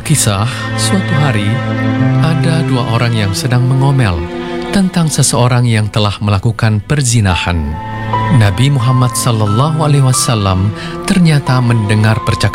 Alkisah, suatu hari ada dua orang yang sedang mengomel tentang seseorang yang telah melakukan perzinahan. Nabi Muhammad SAW ternyata mendengar percakapan